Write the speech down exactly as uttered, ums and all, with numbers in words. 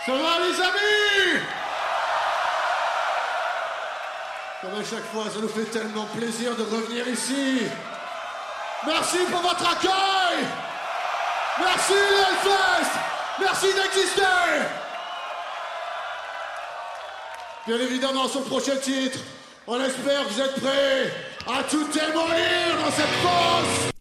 Ça va les amis? Comme à chaque fois, ça nous fait tellement plaisir de revenir ici. Merci pour votre accueil. Merci l'Hellfest. Merci d'exister. Bien évidemment, son prochain titre, on espère que vous êtes prêts à tout démolir dans cette fosse.